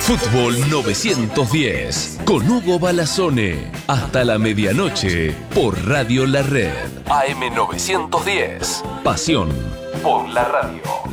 Fútbol 910 con Hugo Balazone hasta la medianoche por Radio La Red. AM 910. Pasión por la radio.